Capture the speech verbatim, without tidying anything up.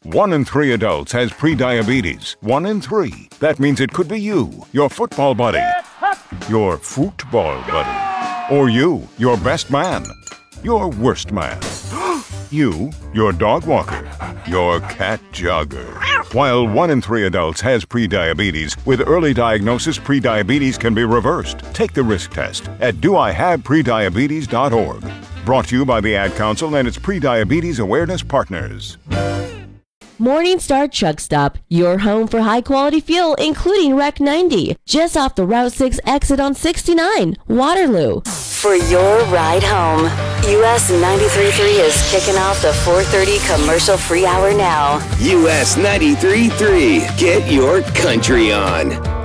One in three adults has prediabetes. One in three. That means it could be you, your football buddy, your football buddy, or you, your best man, your worst man, you, your dog walker, your cat jogger. While one in three adults has prediabetes, with early diagnosis, prediabetes can be reversed. Take the risk test at do I have prediabetes dot org. Brought to you by the Ad Council and its Prediabetes Awareness Partners. Morningstar Truck Stop, your home for high-quality fuel, including R E C ninety, just off the Route six exit on sixty-nine, Waterloo. For your ride home, U S ninety-three point three is kicking off the four thirty commercial-free hour now. U S ninety-three point three, get your country on.